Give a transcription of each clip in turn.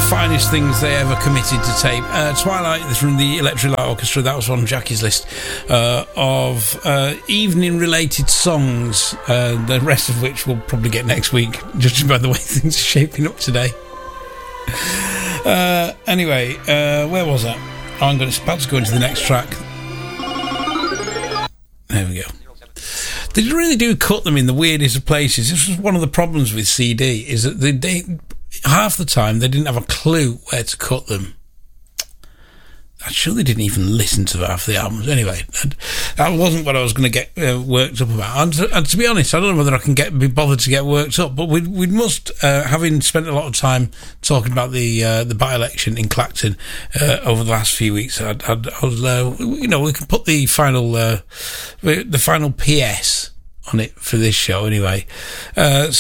finest things they ever committed to tape. Twilight from the Electric Light Orchestra. That was on Jackie's list of evening-related songs, the rest of which we'll probably get next week, judging by the way things are shaping up today. Anyway, where was that? I'm about to go into the next track. There we go. They really do cut them in the weirdest of places. This was one of the problems with CD, is that half the time they didn't have a clue where to cut them. I'm sure they didn't even listen to half the albums. Anyway, that wasn't what I was going to get worked up about. And to be honest, I don't know whether I can be bothered to get worked up, but we must, having spent a lot of time talking about the by-election in Clacton over the last few weeks, we can put the final PS on it for this show anyway. I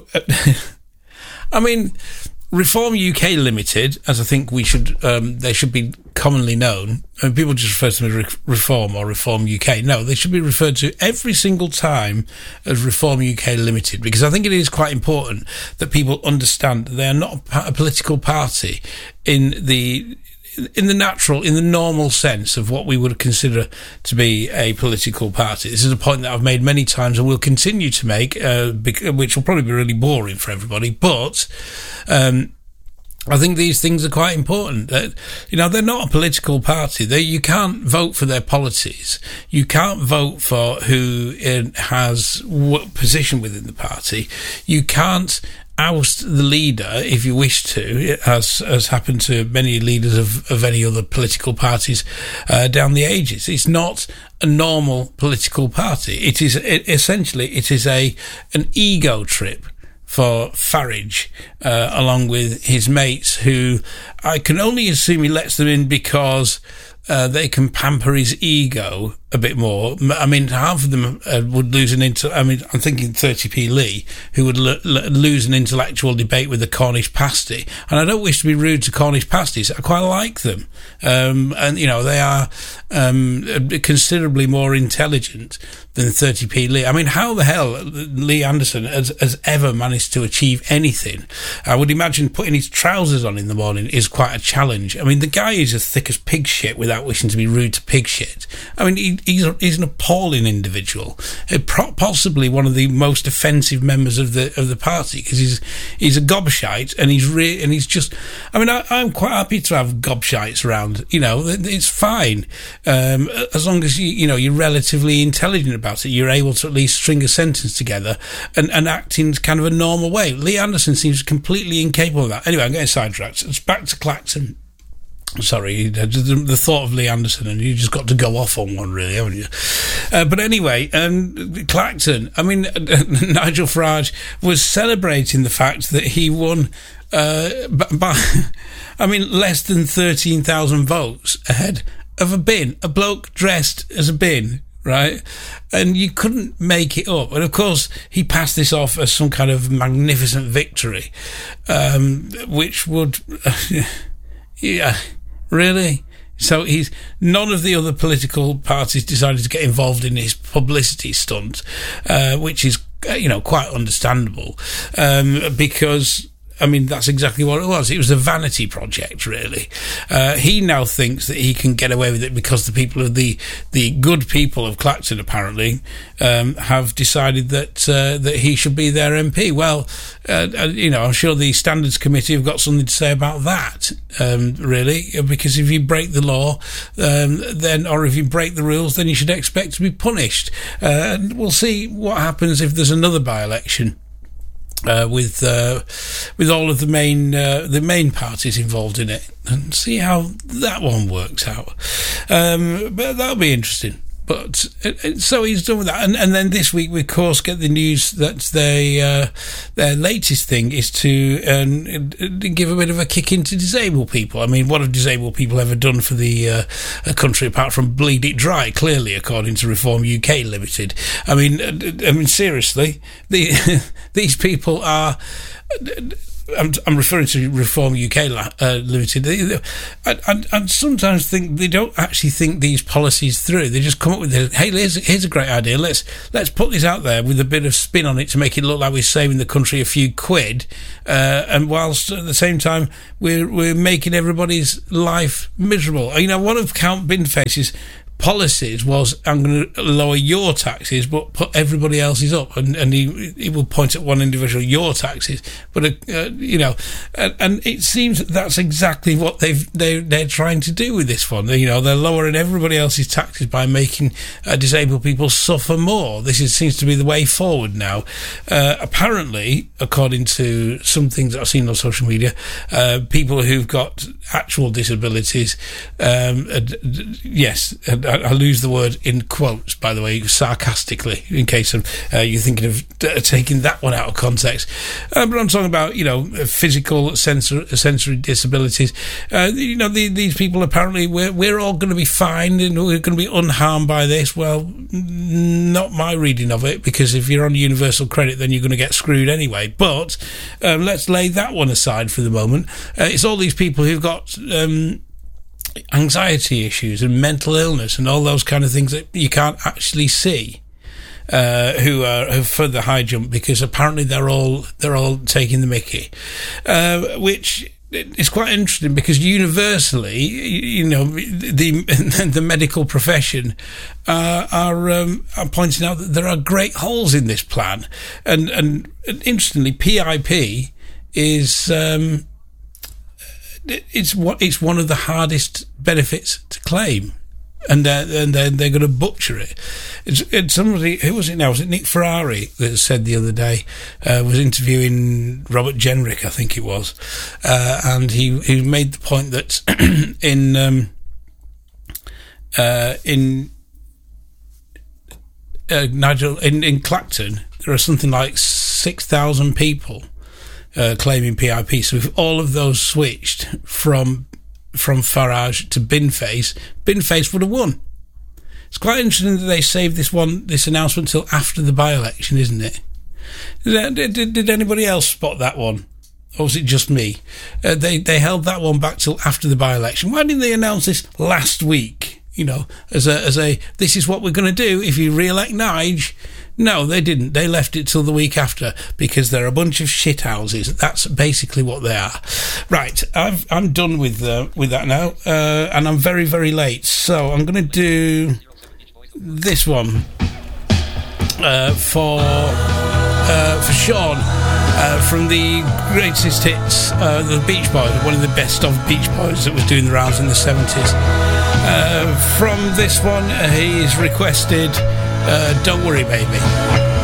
mean, Reform UK Limited, as I think we should, they should be commonly known. I mean, people just refer to them as Reform or Reform UK. No, they should be referred to every single time as Reform UK Limited, because I think it is quite important that people understand that they are not a political party in the normal sense of what we would consider to be a political party. This is a point that I've made many times and will continue to make, which will probably be really boring for everybody, but I think these things are quite important. That, they're not a political party. You can't vote for their policies. You can't vote for who has what position within the party. You can't oust the leader if you wish to, as happened to many leaders of any other political parties down the ages. It's not a normal political party. It is essentially an ego trip for Farage, along with his mates, who I can only assume he lets them in because they can pamper his ego a bit more. I mean, half of them would lose I'm thinking 30p Lee, who would lose an intellectual debate with the Cornish pasty. And I don't wish to be rude to Cornish pasties. I quite like them. They are considerably more intelligent than 30p Lee. I mean, how the hell Lee Anderson has ever managed to achieve anything? I would imagine putting his trousers on in the morning is quite a challenge. I mean, the guy is as thick as pig shit without wishing to be rude to pig shit. I mean, he's an appalling individual, possibly one of the most offensive members of the party, because he's a gobshite, and he's just. I mean, I'm quite happy to have gobshites around. It's fine, as long as you're relatively intelligent about it. You're able to at least string a sentence together and act in kind of a normal way. Lee Anderson seems completely incapable of that. Anyway, I'm getting sidetracked. It's back to Clacton. Sorry, the thought of Lee Anderson, and you just got to go off on one, really, haven't you? But anyway, Clacton, I mean, Nigel Farage was celebrating the fact that he won by less than 13,000 votes ahead of a bloke dressed as a bin, right? And you couldn't make it up. And of course, he passed this off as some kind of magnificent victory, which would... yeah... Really? So none of the other political parties decided to get involved in his publicity stunt, which is, quite understandable, because, I mean, that's exactly what it was. It was a vanity project, really. He now thinks that he can get away with it because the people of the good people of Clacton, apparently, have decided that he should be their MP. Well, I'm sure the Standards Committee have got something to say about that, really, because if you break the law, or if you break the rules, then you should expect to be punished. And we'll see what happens if there's another by-election. With all of the main parties involved in it, and see how that one works out. But that'll be interesting. But so he's done with that, and then this week we of course get the news that their latest thing is to give a bit of a kick into disabled people. I mean, what have disabled people ever done for the country apart from bleed it dry? Clearly, according to Reform UK Limited. I mean, seriously, these people are. I'm referring to Reform UK Limited. I sometimes think they don't actually think these policies through. They just come up with hey, here's a great idea. Let's put this out there with a bit of spin on it to make it look like we're saving the country a few quid, and whilst at the same time we're making everybody's life miserable. You know, one of Count Binface's policies was, I'm going to lower your taxes but put everybody else's up, and he will point at one individual, your taxes, but you know, and it seems that's exactly what they're trying to do with this one. You know, they're lowering everybody else's taxes by making disabled people suffer more. Seems to be the way forward now. Apparently, according to some things that I've seen on social media, people who've got actual disabilities, yes, I lose the word in quotes, by the way, sarcastically, in case you're thinking of taking that one out of context. But I'm talking about, you know, physical sensory disabilities. You know, these people, apparently, we're all going to be fine and we're going to be unharmed by this. Well, not my reading of it, because if you're on universal credit, then you're going to get screwed anyway. But let's lay that one aside for the moment. It's all these people who've got anxiety issues and mental illness and all those kind of things that you can't actually see, who are for the high jump, because apparently they're all taking the mickey, which is quite interesting, because universally, you know, the medical profession are pointing out that there are great holes in this plan, and interestingly, PIP is it's one of the hardest benefits to claim, and they're going to butcher it. It's somebody, who was it now? Was it Nick Ferrari that said the other day, was interviewing Robert Jenrick, I think it was, and he made the point that in Nigel, in Clacton, there are something like 6,000 people claiming PIP. So if all of those switched from Farage to Binface would have won. It's quite interesting that they saved this announcement till after the by-election, isn't it? Did anybody else spot that one? Or was it just me? They held that one back till after the by-election. Why didn't they announce this last week? You know, as a this is what we're going to do if you re-elect Nige. No, they didn't. They left it till the week after, because they're a bunch of shithouses. That's basically what they are. Right, I'm done with that now, and I'm very, very late. So I'm going to do this one for Sean from the greatest hits, the Beach Boys, one of the best of Beach Boys that was doing the rounds in the 70s. From this one, he's requested Don't Worry Baby.